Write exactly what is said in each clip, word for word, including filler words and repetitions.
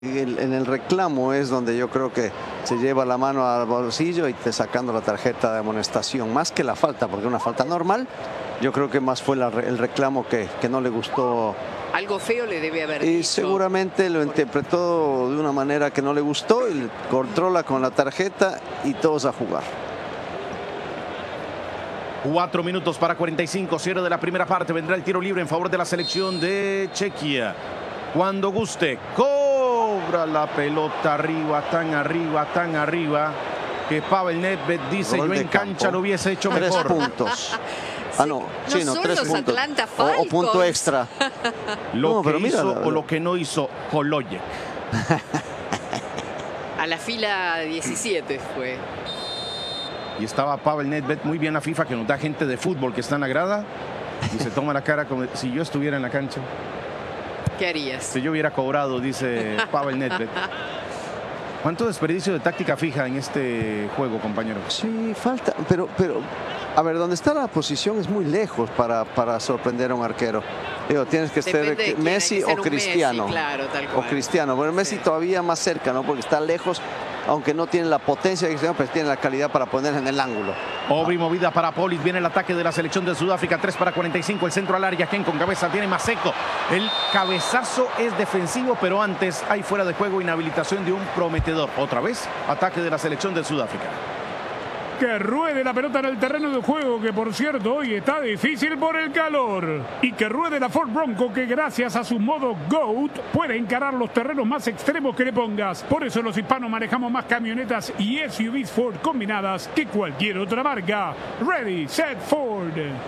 El, en el reclamo es donde yo creo que se lleva la mano al bolsillo y te sacando la tarjeta de amonestación, más que la falta, porque una falta normal, yo creo que más fue la, el reclamo que, que no le gustó. Algo feo le debe haber y dicho. Seguramente lo interpretó de una manera que no le gustó y controla con la tarjeta y todos a jugar. Cuatro minutos para cuarenta y cinco, cierre de la primera parte. Vendrá el tiro libre en favor de la selección de Chequia. Cuando guste, cobra la pelota arriba, tan arriba, tan arriba, que Pavel Nedved dice: yo en cancha lo hubiese hecho tres mejor. puntos. Ah, no, no, sí, no, son tres los puntos. Atlanta O, o Falcons. punto extra. Lo No, que pero mira, hizo la- o lo que no hizo Koloyek. A la fila diecisiete fue. Y estaba Pavel Nedved, muy bien la FIFA, que nos da gente de fútbol que está en la grada y se toma la cara como si yo estuviera en la cancha. ¿Qué harías? Si yo hubiera cobrado, dice Pavel Nedved. ¿Cuánto desperdicio de táctica fija en este juego, compañero? Sí, falta, pero, pero, a ver, donde está la posición es muy lejos para, para sorprender a un arquero. Digo, tienes que ser Depende de quién, Messi hay que ser o un Cristiano. Messi, claro, tal O cual. Cristiano. Bueno, Messi Sí. todavía más cerca, ¿no? Porque está lejos, aunque no tiene la potencia de Cristiano, pero tiene la calidad para poner en el ángulo. Obri movida para Polis, viene el ataque de la selección de Sudáfrica, tres para cuarenta y cinco, el centro al área, Ken con cabeza, tiene Maseco. El cabezazo es defensivo, pero antes hay fuera de juego, inhabilitación de un prometedor. Otra vez, ataque de la selección de Sudáfrica. Que ruede la pelota en el terreno de juego, que por cierto hoy está difícil por el calor. Y que ruede la Ford Bronco, que gracias a su modo GOAT puede encarar los terrenos más extremos que le pongas. Por eso los hispanos manejamos más camionetas y S U Vs Ford combinadas que cualquier otra marca. Ready, set, Ford.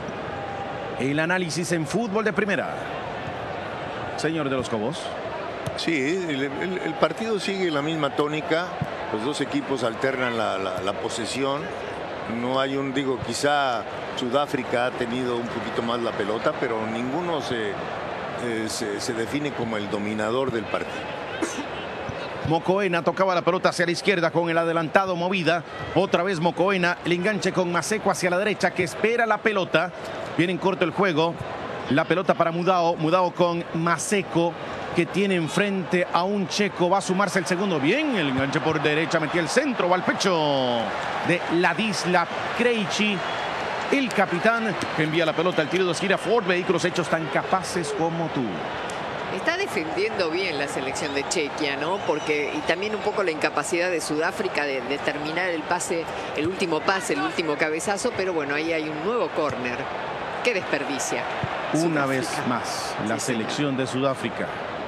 El análisis en fútbol de primera. Señor de los Cobos. Sí, el, el- el partido sigue la misma tónica. Los dos equipos alternan la, la- la posesión. No hay un, digo, quizá Sudáfrica ha tenido un poquito más la pelota, pero ninguno se, eh, se, se define como el dominador del partido. Mocoena tocaba la pelota hacia la izquierda con el adelantado movida. Otra vez Mocoena, el enganche con Maseco hacia la derecha, que espera la pelota. Viene en corto el juego. La pelota para Mudao. Mudao con Maseco, que tiene enfrente a un checo. Va a sumarse el segundo. Bien, el enganche por derecha. Metía el centro. Va al pecho de Ladislav Krejci, el capitán, que envía la pelota al tiro de esquina. Ford, vehículos hechos tan capaces como tú. Está defendiendo bien la selección de Chequia, ¿no? Porque, y también un poco la incapacidad de Sudáfrica de, de terminar el pase, el último pase, el último cabezazo, pero bueno, ahí hay un nuevo córner. Qué desperdicia. Una Sudáfrica. vez más, la Sí, selección de Sudáfrica,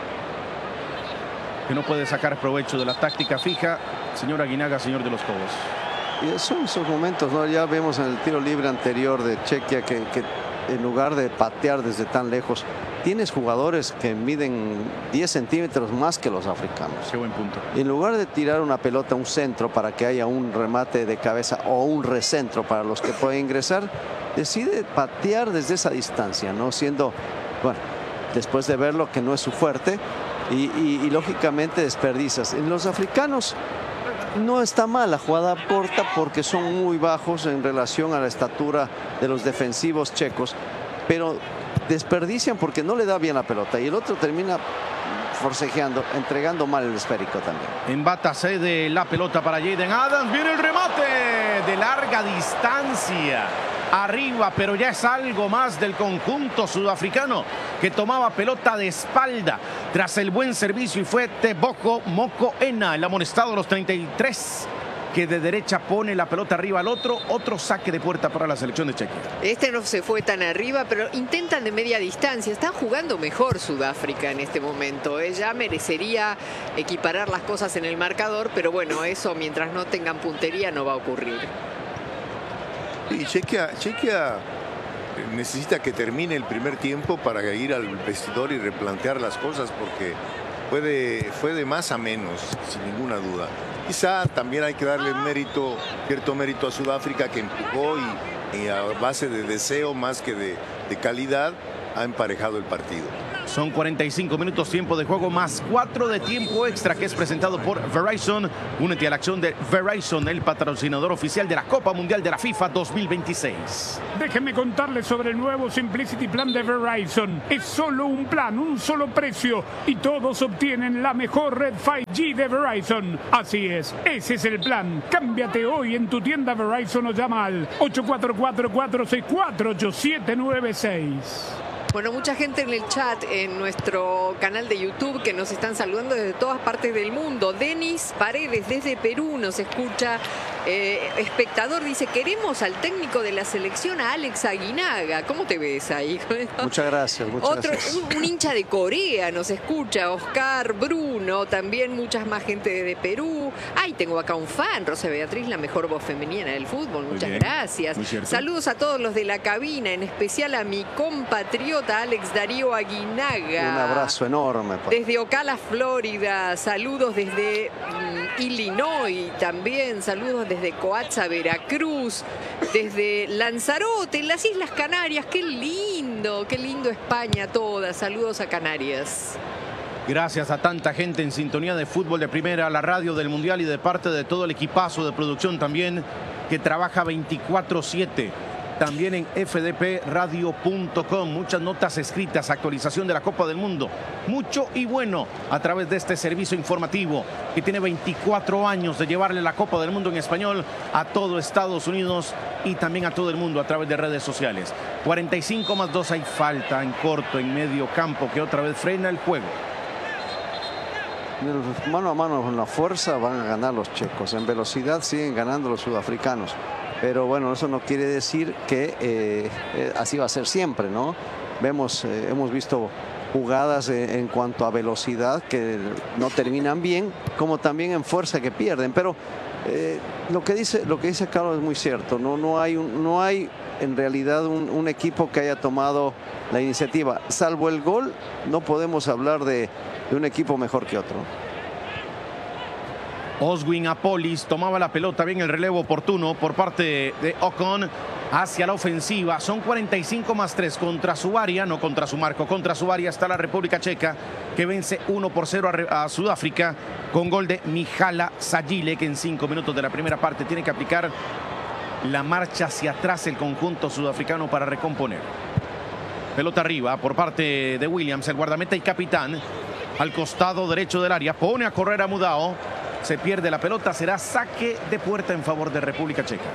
que no puede sacar provecho de la táctica fija. Señor Aguinaga, señor de los Cobos. Y son esos momentos, ¿no? Ya vemos en el tiro libre anterior de Chequia que, que en lugar de patear desde tan lejos, tienes jugadores que miden diez centímetros más que los africanos. Qué buen punto. Y en lugar de tirar una pelota a un centro para que haya un remate de cabeza o un recentro para los que pueden ingresar, decide patear desde esa distancia, ¿no? Siendo, bueno, después de verlo que no es su fuerte y, y- y lógicamente desperdicias. En los africanos no está mal la jugada corta porque son muy bajos en relación a la estatura de los defensivos checos, pero desperdician porque no le da bien la pelota y el otro termina forcejeando, entregando mal el esférico también. Embata cede la pelota para Jaden Adams. Viene el remate de larga distancia. Arriba, pero ya es algo más del conjunto sudafricano, que tomaba pelota de espalda tras el buen servicio, y fue Tebogo Mocoena, el amonestado a los treinta y tres, que de derecha pone la pelota arriba al otro. Otro saque de puerta para la selección de Chequia. Este no se fue tan arriba, pero intentan de media distancia. Están jugando mejor Sudáfrica en este momento. ¿eh? Ya merecería equiparar las cosas en el marcador, pero bueno, eso mientras no tengan puntería no va a ocurrir. Y Chequia, Chequia necesita que termine el primer tiempo para ir al vestidor y replantear las cosas, porque puede, fue de más a menos, sin ninguna duda. Quizá también hay que darle mérito, cierto mérito a Sudáfrica, que empujó y, y a base de deseo más que de, de calidad ha emparejado el partido. Son cuarenta y cinco minutos tiempo de juego más cuatro de tiempo extra que es presentado por Verizon. Únete a la acción de Verizon, el patrocinador oficial de la Copa Mundial de la FIFA dos mil veintiséis. Déjenme contarles sobre el nuevo Simplicity Plan de Verizon. Es solo un plan, un solo precio y todos obtienen la mejor red cinco G de Verizon. Así es, ese es el plan. Cámbiate hoy en tu tienda Verizon o llama al ocho cuatro cuatro, cuatro seis cuatro, ocho siete nueve seis. Bueno, mucha gente en el chat, en nuestro canal de YouTube, que nos están saludando desde todas partes del mundo. Denis Paredes, desde Perú, nos escucha. Eh, espectador dice, queremos al técnico de la selección, a Alex Aguinaga. ¿Cómo te ves ahí? Muchas gracias. Muchas Otro, gracias. Un, un hincha de Corea nos escucha, Oscar Bruno, también muchas más gente de Perú. Ay, tengo acá un fan, Rosa Beatriz, la mejor voz femenina del fútbol. Muchas bien, gracias. Saludos a todos los de la cabina, en especial a mi compatriota Alex Darío Aguinaga. Un abrazo enorme. Pa. Desde Ocala, Florida. Saludos desde um, Illinois también. Saludos desde Coatza, Veracruz. Desde Lanzarote, en las Islas Canarias. Qué lindo, qué lindo España toda. Saludos a Canarias. Gracias a tanta gente en sintonía de Fútbol de Primera, la radio del Mundial y de parte de todo el equipazo de producción también que trabaja veinticuatro siete. También en f d p radio punto com, muchas notas escritas, actualización de la Copa del Mundo, mucho y bueno a través de este servicio informativo que tiene veinticuatro años de llevarle la Copa del Mundo en español a todo Estados Unidos y también a todo el mundo a través de redes sociales. cuarenta y cinco más dos, hay falta en corto, en medio campo, que otra vez frena el juego. Mano a mano con la fuerza van a ganar los checos, en velocidad siguen ganando los sudafricanos. Pero bueno, eso no quiere decir que eh, eh, así va a ser siempre, ¿no? Vemos, eh, hemos visto jugadas eh, en cuanto a velocidad que no terminan bien, como también en fuerza que pierden. Pero eh, lo que dice, lo que dice Carlos es muy cierto. No, no hay, un, no hay en realidad un, un equipo que haya tomado la iniciativa. Salvo el gol, no podemos hablar de, de un equipo mejor que otro. Oswin Apolis tomaba la pelota, bien el relevo oportuno por parte de Ocon hacia la ofensiva. Son cuarenta y cinco más tres contra su área, no contra su marco, contra su área está la República Checa, que vence uno por cero a, a Sudáfrica con gol de Mihala Sajile, que en cinco minutos de la primera parte tiene que aplicar la marcha hacia atrás el conjunto sudafricano para recomponer. Pelota arriba por parte de Williams, el guardameta y capitán, al costado derecho del área, pone a correr a Mudao. Se pierde la pelota, será saque de puerta en favor de República Checa.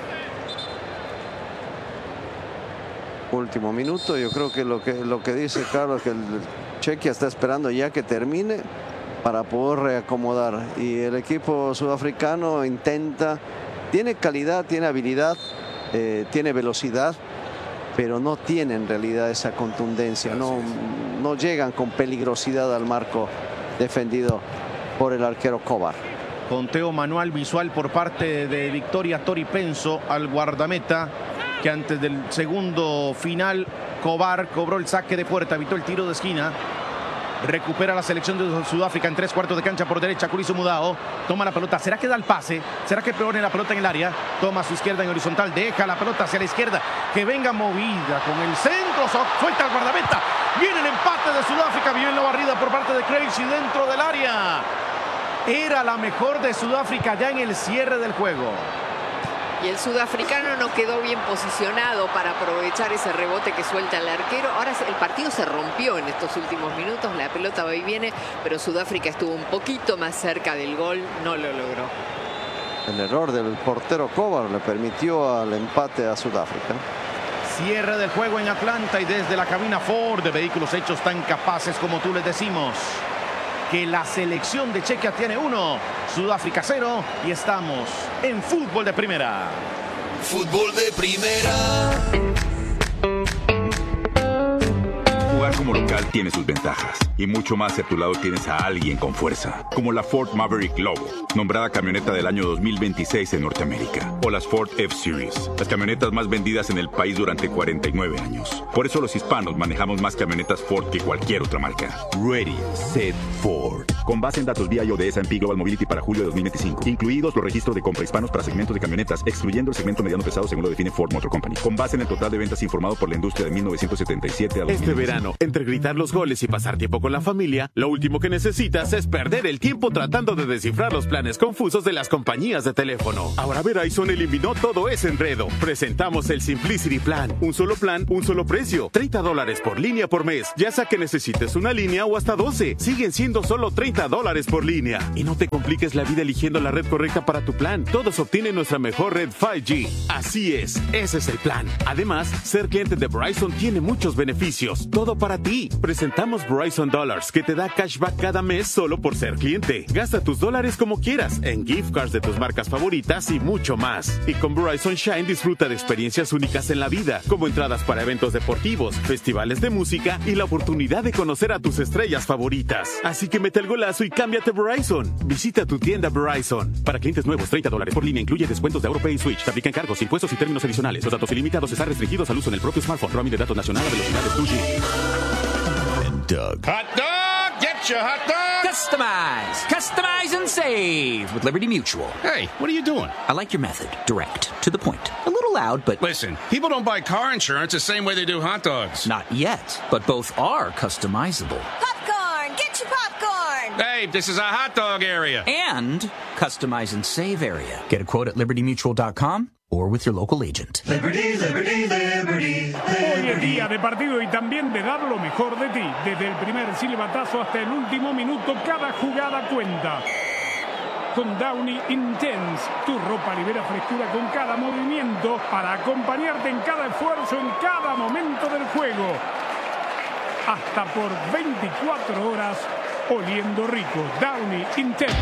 Último minuto, yo creo que lo que, lo que dice Carlos, que el Chequia está esperando ya que termine para poder reacomodar. Y el equipo sudafricano intenta, tiene calidad, tiene habilidad, eh, tiene velocidad, pero no tiene en realidad esa contundencia, no, no llegan con peligrosidad al marco defendido por el arquero Kovar. Conteo manual visual por parte de Victoria Toripenso al guardameta, que antes del segundo final Kovar cobró el saque de puerta, evitó el tiro de esquina. Recupera la selección de Sudáfrica en tres cuartos de cancha por derecha. Kuliso Mudao toma la pelota. ¿Será que da el pase? ¿Será que pone la pelota en el área? Toma a su izquierda en horizontal. Deja la pelota hacia la izquierda. Que venga movida con el centro. Suelta el guardameta. Viene el empate de Sudáfrica. Viene la barrida por parte de Crazy dentro del área. Era la mejor de Sudáfrica ya en el cierre del juego. Y el sudafricano no quedó bien posicionado para aprovechar ese rebote que suelta el arquero. Ahora el partido se rompió en estos últimos minutos. La pelota va y viene, pero Sudáfrica estuvo un poquito más cerca del gol. No lo logró. El error del portero Kovar le permitió al empate a Sudáfrica. Cierre del juego en Atlanta y desde la cabina Ford de vehículos hechos tan capaces como tú les decimos que la selección de Chequia tiene uno, Sudáfrica cero, y estamos en Fútbol de Primera. Fútbol de Primera. Jugar como local tiene sus ventajas y mucho más si a tu lado tienes a alguien con fuerza, como la Ford Maverick Lobo, nombrada camioneta del año dos mil veintiséis en Norteamérica, o las Ford F-Series, las camionetas más vendidas en el país durante cuarenta y nueve años. Por eso los hispanos manejamos más camionetas Ford que cualquier otra marca. Ready, Set, Ford. Con base en datos V I O de S and P Global Mobility para julio de dos mil veinticinco, incluidos los registros de compra hispanos para segmentos de camionetas, excluyendo el segmento mediano pesado según lo define Ford Motor Company. Con base en el total de ventas informado por la industria de mil novecientos setenta y siete a dos mil veinticinco. Este verano, en entre gritar los goles y pasar tiempo con la familia, lo último que necesitas es perder el tiempo tratando de descifrar los planes confusos de las compañías de teléfono. Ahora Verizon eliminó todo ese enredo. Presentamos el Simplicity Plan. Un solo plan, un solo precio. treinta dólares por línea por mes. Ya sea que necesites una línea o hasta doce. Siguen siendo solo treinta dólares por línea. Y no te compliques la vida eligiendo la red correcta para tu plan. Todos obtienen nuestra mejor red cinco G. Así es, ese es el plan. Además, ser cliente de Verizon tiene muchos beneficios. Todo para ti. Presentamos Verizon Dollars, que te da cashback cada mes solo por ser cliente. Gasta tus dólares como quieras, en gift cards de tus marcas favoritas y mucho más. Y con Verizon Shine disfruta de experiencias únicas en la vida, como entradas para eventos deportivos, festivales de música y la oportunidad de conocer a tus estrellas favoritas. Así que mete el golazo y cámbiate a Verizon. Visita tu tienda Verizon. Para clientes nuevos, treinta dólares por línea, incluye descuentos de AuroPay y Switch. Se aplican cargos, impuestos y términos adicionales. Los datos ilimitados están restringidos al uso en el propio smartphone. Roaming de datos nacional a velocidades dos G. And Doug. Hot dog! Get your hot dog! Customize! Customize and save with Liberty Mutual. Hey, what are you doing? I like your method. Direct. To the point. A little loud, but... Listen, people don't buy car insurance the same way they do hot dogs. Not yet, but both are customizable. Popcorn! Get your popcorn! Hey, this is a hot dog area. And customize and save area. Get a quote at liberty mutual dot com or with your local agent. Liberty, Liberty, Liberty, Liberty. Hoy es día de partido y también de dar lo mejor de ti. Desde el primer silbatazo hasta el último minuto, cada jugada cuenta. Con Downy Intense, tu ropa libera frescura con cada movimiento para acompañarte en cada esfuerzo, en cada momento del juego. Hasta por veinticuatro horas oliendo rico. Downy Intense.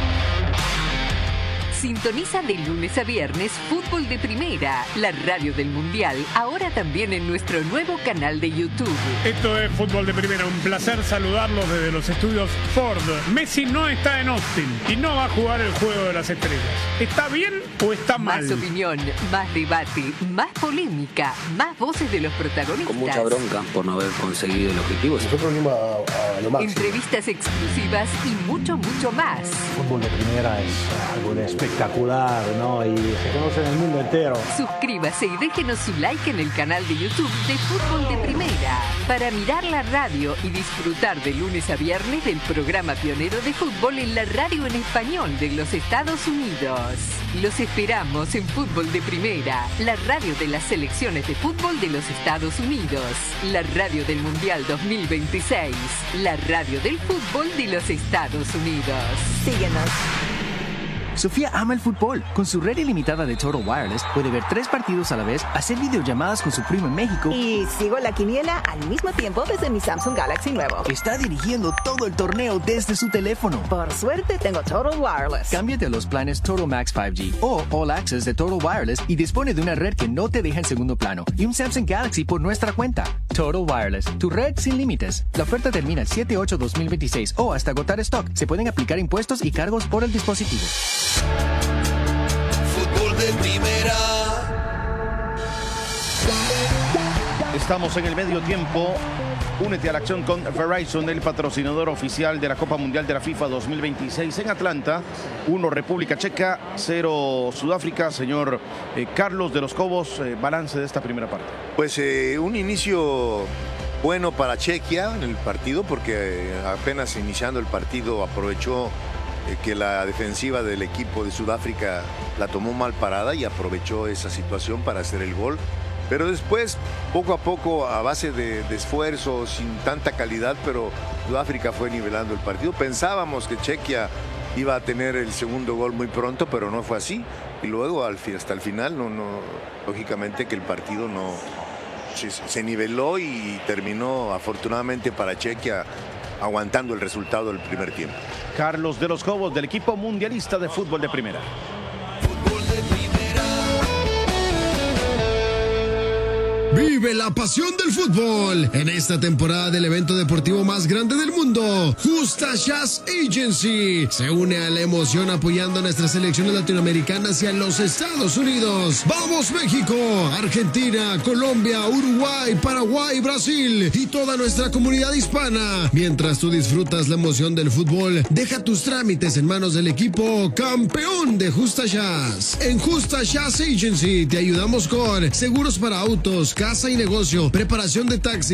Sintoniza de lunes a viernes Fútbol de Primera, la radio del Mundial, ahora también en nuestro nuevo canal de YouTube. Esto es Fútbol de Primera, un placer saludarlos desde los estudios Ford. Messi no está en Austin y no va a jugar el Juego de las Estrellas. ¿Está bien o está mal? Más opinión, más debate, más polémica, más voces de los protagonistas. Con mucha bronca por no haber conseguido el objetivo. Nosotros venimos a, a lo máximo. Entrevistas exclusivas y mucho, mucho más. Fútbol de Primera es algo de espectacular, ¿no? Y se conoce en el mundo entero. Suscríbase y déjenos su like en el canal de YouTube de Fútbol de Primera para mirar la radio y disfrutar de lunes a viernes del programa pionero de fútbol en la radio en español de los Estados Unidos. Los esperamos en Fútbol de Primera, la radio de las selecciones de fútbol de los Estados Unidos, la radio del Mundial dos mil veintiséis, la radio del fútbol de los Estados Unidos. Síguenos. Sofía ama el fútbol. Con su red ilimitada de Total Wireless puede ver tres partidos a la vez, hacer videollamadas con su primo en México. Y sigo la quiniela al mismo tiempo desde mi Samsung Galaxy nuevo. Está dirigiendo todo el torneo desde su teléfono. Por suerte tengo Total Wireless. Cámbiate a los planes Total Max cinco G o All Access de Total Wireless y dispone de una red que no te deja en segundo plano y un Samsung Galaxy por nuestra cuenta. Total Wireless, tu red sin límites. La oferta termina el siete ocho dos mil veintiséis o hasta agotar stock. Se pueden aplicar impuestos y cargos por el dispositivo. Fútbol de Primera. Estamos en el medio tiempo. Únete a la acción con Verizon, el patrocinador oficial de la Copa Mundial de la FIFA dos mil veintiséis en Atlanta. uno República Checa, cero Sudáfrica. Señor eh, Carlos de los Cobos, eh, balance de esta primera parte. Pues eh, un inicio bueno para Chequia en el partido, porque eh, apenas iniciando el partido aprovechó que la defensiva del equipo de Sudáfrica la tomó mal parada y aprovechó esa situación para hacer el gol. Pero después, poco a poco, a base de, de esfuerzo, sin tanta calidad, pero Sudáfrica fue nivelando el partido. Pensábamos que Chequia iba a tener el segundo gol muy pronto, pero no fue así. Y luego, al, hasta el final, no, no, lógicamente que el partido no se, se niveló y terminó, afortunadamente para Chequia, aguantando el resultado del primer tiempo. Carlos de los Cobos, del equipo mundialista de fútbol de primera. Vive la pasión del fútbol en esta temporada del evento deportivo más grande del mundo. Justa Jazz Agency se une a la emoción apoyando a nuestras selecciones latinoamericanas y a los Estados Unidos. ¡Vamos México, Argentina, Colombia, Uruguay, Paraguay, Brasil y toda nuestra comunidad hispana! Mientras tú disfrutas la emoción del fútbol, deja tus trámites en manos del equipo campeón de Justa Jazz. En Justa Jazz Agency te ayudamos con seguros para autos, casa y negocio, preparación de taxi,